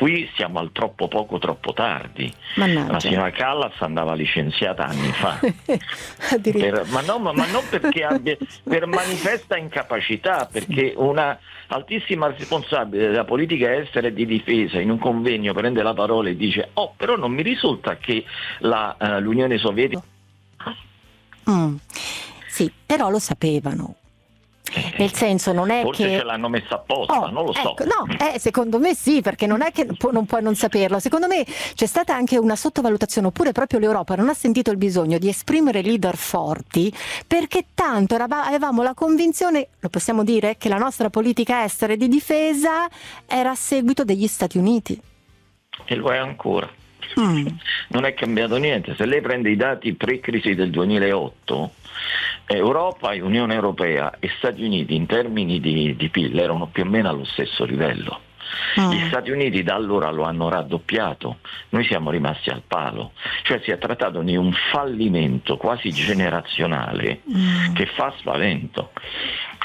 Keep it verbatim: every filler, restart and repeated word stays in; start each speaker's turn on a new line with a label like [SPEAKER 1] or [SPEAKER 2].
[SPEAKER 1] Qui siamo al troppo poco troppo tardi.
[SPEAKER 2] Mannaggia.
[SPEAKER 1] La signora Callas andava licenziata anni fa.
[SPEAKER 2] Addirittura.
[SPEAKER 1] per, ma, no, ma, ma non perché abbia, per manifesta incapacità, perché una altissima responsabile della politica estera e di difesa in un convegno prende la parola e dice: oh, però non mi risulta che la, uh, l'Unione Sovietica
[SPEAKER 2] mm. Sì, però lo sapevano. Nel senso, non è
[SPEAKER 1] forse
[SPEAKER 2] che
[SPEAKER 1] ce l'hanno messa apposta,
[SPEAKER 2] oh,
[SPEAKER 1] non lo so.
[SPEAKER 2] ecco, no, eh, secondo me sì, perché non è che pu- non puoi non saperlo. Secondo me c'è stata anche una sottovalutazione, oppure proprio l'Europa non ha sentito il bisogno di esprimere leader forti, perché tanto eravamo, avevamo la convinzione, lo possiamo dire, che la nostra politica estera e di difesa era a seguito degli Stati Uniti.
[SPEAKER 1] E lo è ancora.
[SPEAKER 2] Mm.
[SPEAKER 1] Non è cambiato niente. Se lei prende i dati pre-crisi del duemilaotto, Europa e Unione Europea e Stati Uniti in termini di, di P I L erano più o meno allo stesso livello.
[SPEAKER 2] Mm.
[SPEAKER 1] Gli Stati Uniti da allora lo hanno raddoppiato, noi siamo rimasti al palo, cioè si è trattato di un fallimento quasi generazionale
[SPEAKER 2] Mm.
[SPEAKER 1] che fa spavento.